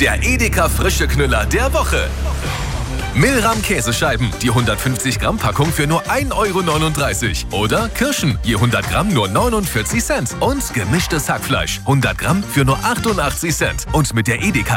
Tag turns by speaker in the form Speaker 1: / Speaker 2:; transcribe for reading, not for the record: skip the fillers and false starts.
Speaker 1: Der Edeka frische Knüller der Woche. Milram Käsescheiben, die 150 Gramm Packung für nur 1,39 €. Oder Kirschen, je 100 Gramm nur 49 Cent. Und gemischtes Hackfleisch, 100 Gramm für nur 88 Cent. Und mit der Edeka